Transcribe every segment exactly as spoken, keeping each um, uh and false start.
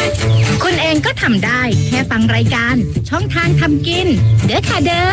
คุณเองก็ทำได้แค่ฟังรายการช่องทางทำกินเด้อค่ะเด้อ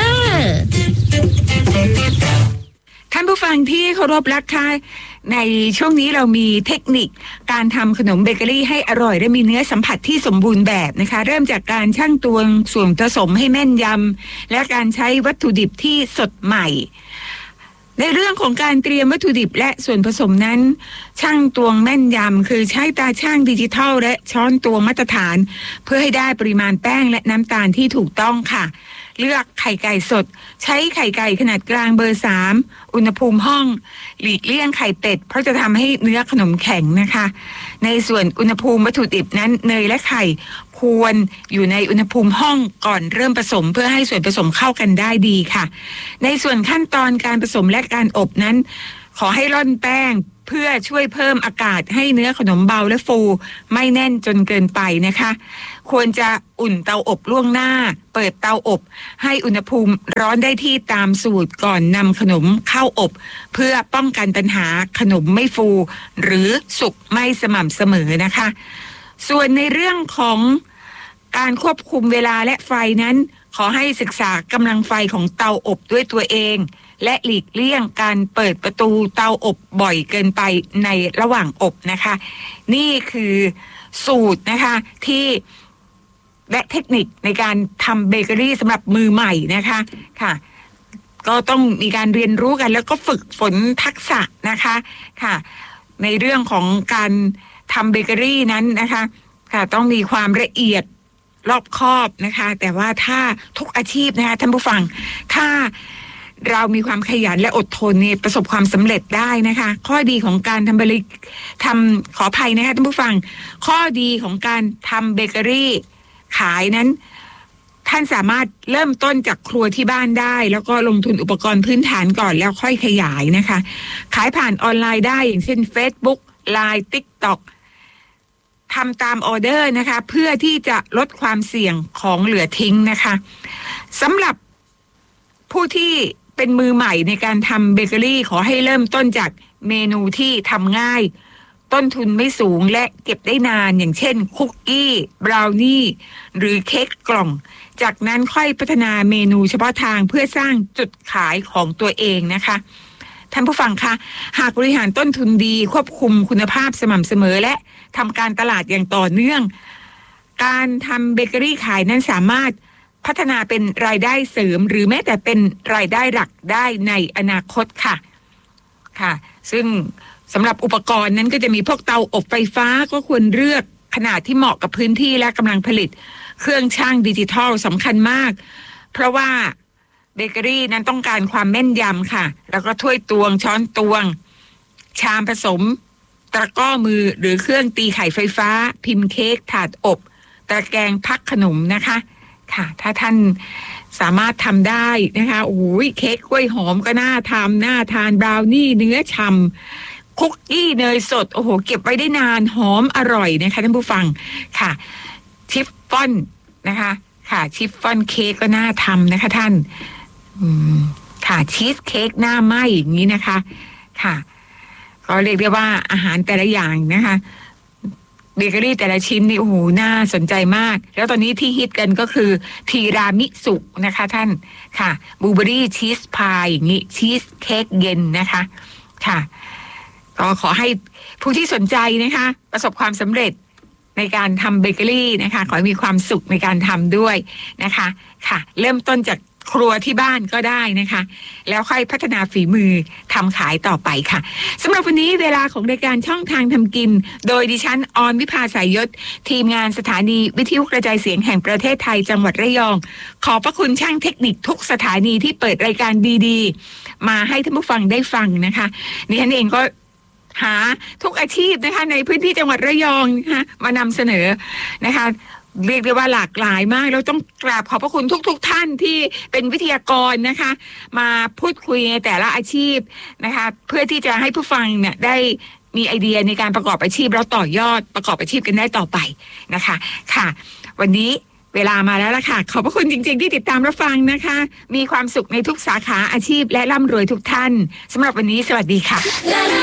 ท่านผู้ฟังที่เคารพรักค่ะในช่วงนี้เรามีเทคนิคการทำขนมเบเกอรี่ให้อร่อยและมีเนื้อสัมผัสที่สมบูรณ์แบบนะคะเริ่มจากการชั่งตวงส่วนผสมให้แม่นยำและการใช้วัตถุดิบที่สดใหม่ในเรื่องของการเตรียมวัตถุดิบและส่วนผสมนั้นช่างตวงแม่นยำคือใช้ตาช่างดิจิทัลและช้อนตวงมาตรฐานเพื่อให้ได้ปริมาณแป้งและน้ำตาลที่ถูกต้องค่ะเลือกไข่ไก่สดใช้ไข่ไก่ขนาดกลางเบอร์สามอุณหภูมิห้องหลีกเลี่ยงไข่เป็ดเพราะจะทำให้เนื้อขนมแข็งนะคะในส่วนอุณหภูมิวัตถุดิบนั้นเนยและไข่ควรอยู่ในอุณหภูมิห้องก่อนเริ่มผสมเพื่อให้ส่วนผสมเข้ากันได้ดีค่ะในส่วนขั้นตอนการผสมและการอบนั้นขอให้ร่อนแป้งเพื่อช่วยเพิ่มอากาศให้เนื้อขนมเบาและฟูไม่แน่นจนเกินไปนะคะควรจะอุ่นเตาอบล่วงหน้าเปิดเตาอบให้อุณหภูมิร้อนได้ที่ตามสูตรก่อนนำขนมเข้าอบเพื่อป้องกันปัญหาขนมไม่ฟูหรือสุกไม่สม่ำเสมอนะคะส่วนในเรื่องของการควบคุมเวลาและไฟนั้นขอให้ศึกษากำลังไฟของเตาอบด้วยตัวเองและหลีกเลี่ยงการเปิดประตูเตาอบบ่อยเกินไปในระหว่างอบนะคะนี่คือสูตรนะคะที่และเทคนิคในการทำเบเกอรี่สำหรับมือใหม่นะคะค่ะก็ต้องมีการเรียนรู้กันแล้วก็ฝึกฝนทักษะนะคะค่ะในเรื่องของการทำเบเกอรี่นั้นนะคะค่ะต้องมีความละเอียดรอบคอบนะคะแต่ว่าถ้าทุกอาชีพนะคะท่านผู้ฟังถ้าเรามีความขยันและอดทนเนี่ยประสบความสำเร็จได้นะคะข้อดีของการทำเบเกอรี่ทำขออภัยนะคะท่านผู้ฟังข้อดีของการทำเบเกอรี่ขายนั้นท่านสามารถเริ่มต้นจากครัวที่บ้านได้แล้วก็ลงทุนอุปกรณ์พื้นฐานก่อนแล้วค่อยขยายนะคะขายผ่านออนไลน์ได้อย่างเช่น Facebook ไลน์ TikTok ทำตามออเดอร์นะคะเพื่อที่จะลดความเสี่ยงของเหลือทิ้งนะคะสำหรับผู้ที่เป็นมือใหม่ในการทำเบเกอรี่ขอให้เริ่มต้นจากเมนูที่ทำง่ายต้นทุนไม่สูงและเก็บได้นานอย่างเช่นคุกกี้บราวนี่หรือเค้กกล่องจากนั้นค่อยพัฒนาเมนูเฉพาะทางเพื่อสร้างจุดขายของตัวเองนะคะท่านผู้ฟังคะหากบริหารต้นทุนดีควบคุมคุณภาพสม่ำเสมอและทำการตลาดอย่างต่อเนื่องการทำเบเกอรี่ขายนั้นสามารถพัฒนาเป็นรายได้เสริมหรือแม้แต่เป็นรายได้หลักได้ในอนาคตค่ะค่ะซึ่งสำหรับอุปกรณ์นั้นก็จะมีพวกเตาอบไฟฟ้าก็ควรเลือกขนาดที่เหมาะกับพื้นที่และกำลังผลิตเครื่องช่างดิจิทัลสำคัญมากเพราะว่าเบเกอรี่นั้นต้องการความแม่นยำค่ะแล้วก็ถ้วยตวงช้อนตวงชามผสมตะกร้อมือหรือเครื่องตีไข่ไฟฟ้าพิมพ์เค้กถาดอบตะแกรงพักขนมนะคะค่ะถ้าท่านสามารถทำได้นะคะโอ้ยเค้กกล้วยหอมก็น่าทำน่าทานบราวนี่เนื้อฉ่ำคุกกี้เนยสดโอ้โหเก็บไว้ได้นานหอมอร่อยนะคะท่านผู้ฟังค่ะชิฟฟ่อนนะคะค่ะชิฟฟ่อนเค้กก็น่าทำนะคะท่านอืมค่ะชีสเค้กหน้าไหม้อย่างนี้นะคะค่ะก็เรียกได้ว่าอาหารแต่ละอย่างนะคะเบเกอรี่แต่ละชิ้นนี่โอ้โหน่าสนใจมากแล้วตอนนี้ที่ฮิตกันก็คือทีรามิสุนะคะท่านค่ะบลูเบอรี่ชีสพายอย่างนี้ชีสเค้กเย็นนะคะค่ะก็ขอให้ผู้ที่สนใจนะคะประสบความสำเร็จในการทำเบเกอรี่นะคะขอให้มีความสุขในการทำด้วยนะคะค่ะเริ่มต้นจากครัวที่บ้านก็ได้นะคะแล้วค่อยพัฒนาฝีมือทำขายต่อไปค่ะสำหรับวันนี้เวลาของรายการช่องทางทำกินโดยดิฉันออนวิภาสายยศทีมงานสถานีวิทยุกระจายเสียงแห่งประเทศไทยจังหวัดระยองขอบพระคุณช่างเทคนิคทุกสถานีที่เปิดรายการดีๆมาให้ท่านผู้ฟังได้ฟังนะคะดิฉันเองก็หาทุกอาชีพนะคะในพื้นที่จังหวัดระยองนะคะมานำเสนอนะคะเรียกได้ว่าหลากหลายมากแล้วต้องกราบขอบพระคุณทุกๆ ท่านที่เป็นวิทยากรนะคะมาพูดคุยในแต่ละอาชีพนะคะเพื่อที่จะให้ผู้ฟังเนี่ยได้มีไอเดียในการประกอบอาชีพแล้วต่อยอดประกอบอาชีพกันได้ต่อไปนะคะค่ะวันนี้เวลามาแล้วล่ะค่ะขอบพระคุณจริงๆที่ติดตามรับฟังนะคะมีความสุขในทุกสาขาอาชีพและร่ำรวยทุกท่านสำหรับวันนี้สวัสดีค่ะ